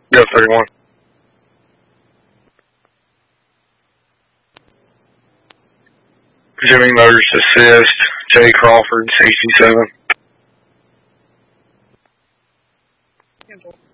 Go 31. Jimmy Motors assist. Jay Crawford, 67. Cancel.